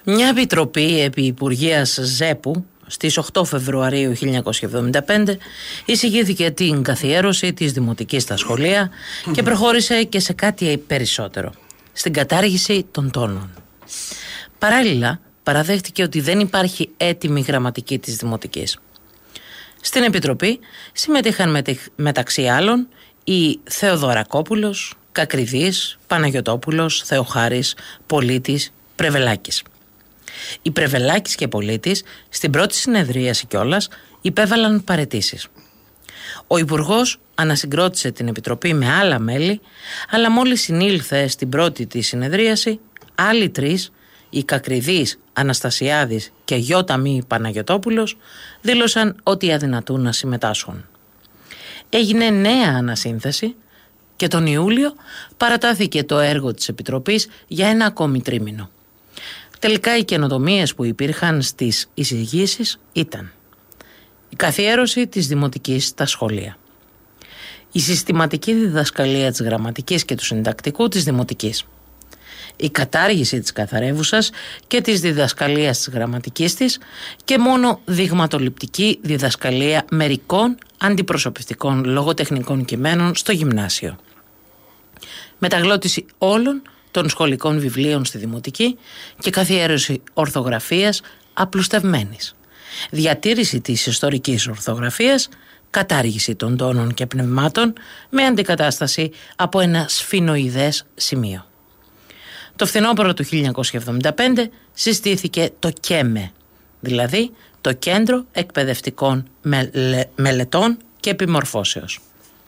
Μια επιτροπή επί Υπουργείας ΖΕΠΟΥ στις 8 Φεβρουαρίου 1975 εισηγήθηκε την καθιέρωση της δημοτικής στα σχολεία και προχώρησε και σε κάτι περισσότερο, στην κατάργηση των τόνων. Παράλληλα, παραδέχτηκε ότι δεν υπάρχει έτοιμη γραμματική της δημοτικής. Στην επιτροπή συμμετείχαν μεταξύ άλλων οι Θεοδωρακόπουλος, Κακριδής, Παναγιωτόπουλος, Θεοχάρης, Πολίτης, Πρεβελάκης. Οι Πρεβελάκης και Πολίτης στην πρώτη συνεδρίαση κιόλας υπέβαλαν παραιτήσεις. Ο Υπουργός ανασυγκρότησε την επιτροπή με άλλα μέλη, αλλά μόλις συνήλθε στην πρώτη της συνεδρίαση, άλλοι τρεις, οι Κακριδής, Αναστασιάδης και Γιώταμι Παναγιωτόπουλος, δήλωσαν ότι αδυνατούν να συμμετάσχουν. Έγινε νέα ανασύνθεση και τον Ιούλιο παρατάθηκε το έργο της Επιτροπής για ένα ακόμη τρίμηνο. Τελικά οι καινοτομίες που υπήρχαν στις εισηγήσεις ήταν η καθιέρωση της δημοτικής στα σχολεία, η συστηματική διδασκαλία της γραμματικής και του συντακτικού της δημοτικής, η κατάργηση της καθαρεύουσας και της διδασκαλίας της γραμματικής της και μόνο δειγματοληπτική διδασκαλία μερικών αντιπροσωπευτικών λογοτεχνικών κειμένων στο γυμνάσιο. Μεταγλώτηση όλων των σχολικών βιβλίων στη δημοτική και καθιέρωση ορθογραφίας απλουστευμένης. Διατήρηση της ιστορικής ορθογραφίας, κατάργηση των τόνων και πνευμάτων με αντικατάσταση από ένα σφινοειδές σημείο. Το φθινόπωρο του 1975 συστήθηκε το ΚΕΜΕ, δηλαδή το Κέντρο Εκπαιδευτικών Μελετών και Επιμορφώσεως.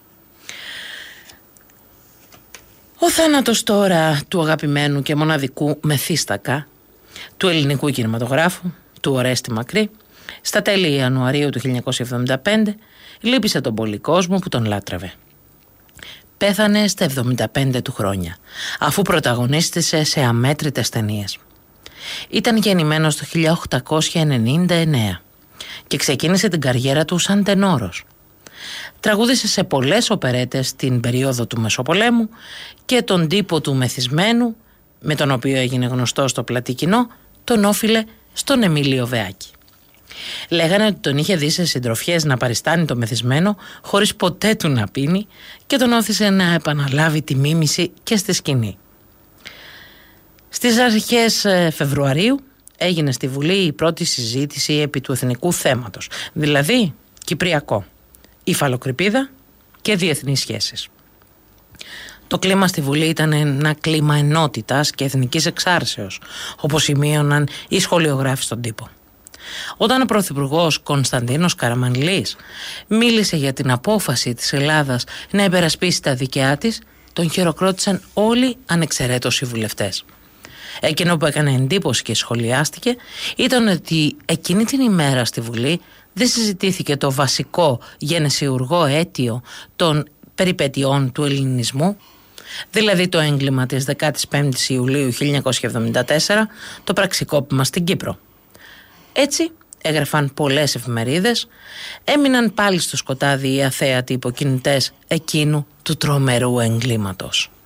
Ο θάνατος τώρα του αγαπημένου και μοναδικού Μεθύστακα, του ελληνικού κινηματογράφου, του Ορέστη Μακρύ, στα τέλη Ιανουαρίου του 1975 λύπησε τον πολύ κόσμο που τον λάτρευε. Πέθανε στα 75 του χρόνια, αφού πρωταγωνίστησε σε αμέτρητες ταινίες. Ήταν γεννημένος το 1899 και ξεκίνησε την καριέρα του σαν τενόρος. Τραγούδισε σε πολλές οπερέτες την περίοδο του Μεσοπολέμου και τον τύπο του Μεθυσμένου, με τον οποίο έγινε γνωστό στο πλατή κοινό, τον όφιλε στον Εμίλιο Βεάκη. Λέγανε ότι τον είχε δει σε συντροφιές να παριστάνει το Μεθυσμένο χωρίς ποτέ του να πίνει και τον όθησε να επαναλάβει τη μίμηση και στη σκηνή. Στις αρχές Φεβρουαρίου έγινε στη Βουλή η πρώτη συζήτηση επί του εθνικού θέματος, δηλαδή Κυπριακό, υφαλοκρηπίδα και διεθνείς σχέσεις. Το κλίμα στη Βουλή ήταν ένα κλίμα ενότητας και εθνικής εξάρσεως, όπως σημείωναν οι σχολιογράφοι στον τύπο. Όταν ο Πρωθυπουργός Κωνσταντίνος Καραμανλής μίλησε για την απόφαση της Ελλάδας να υπερασπίσει τα δικαιά της, τον χειροκρότησαν όλοι ανεξαιρέτως οι βουλευτές. Εκείνο που έκανε εντύπωση και σχολιάστηκε ήταν ότι εκείνη την ημέρα στη Βουλή δεν συζητήθηκε το βασικό γενεσιουργό αίτιο των περιπετειών του ελληνισμού, δηλαδή το έγκλημα της 15ης Ιουλίου 1974, το πραξικόπημα στην Κύπρο. Έτσι, έγραφαν πολλές εφημερίδες, έμειναν πάλι στο σκοτάδι οι αθέατοι υποκινητές εκείνου του τρομερού εγκλήματος.